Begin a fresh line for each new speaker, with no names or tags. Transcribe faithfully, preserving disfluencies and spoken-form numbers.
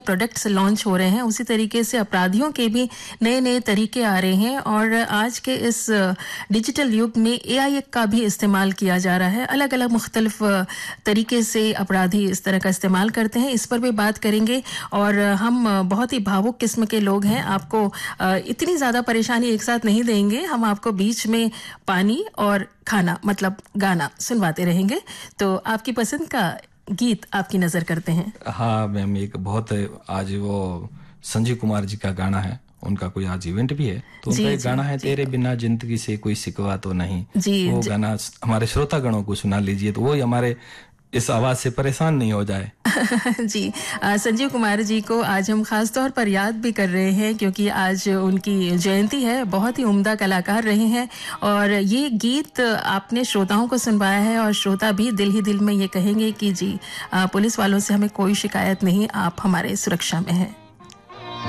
Products launch हो रहे हैं, उसी तरीके से अपराधियों के भी नए नए तरीके आ रहे हैं और आज के इस डिजिटल युग में एआई का भी इस्तेमाल किया जा रहा है। अलग अलग मुख्तलिफ तरीके से अपराधी इस तरह का इस्तेमाल करते हैं, इस पर भी बात करेंगे। और हम बहुत ही भावुक किस्म के लोग हैं, आपको इतनी ज़्यादा परेशानी एक साथ नहीं देंगे। हम आपको बीच में पानी और खाना मतलब गाना सुनवाते रहेंगे। तो आपकी पसंद का गीत आपकी नजर करते हैं।
हाँ मैम, एक बहुत आज वो संजीव कुमार जी का गाना है, उनका कोई आज इवेंट भी है, तो उनका एक गाना है तेरे बिना जिंदगी से कोई सिकवा तो नहीं।
जी,
वो
जी,
गाना हमारे श्रोतागणों को सुना लीजिए, तो वो हमारे इस आवाज से परेशान नहीं हो जाए।
जी, आ, संजीव कुमार जी को आज हम खास तौर पर याद भी कर रहे हैं क्योंकि आज उनकी जयंती है। बहुत ही उम्दा कलाकार रहे हैं और ये गीत आपने श्रोताओं को सुनवाया है और श्रोता भी दिल ही दिल में ये कहेंगे कि जी आ, पुलिस वालों से हमें कोई शिकायत नहीं, आप हमारे सुरक्षा में हैं।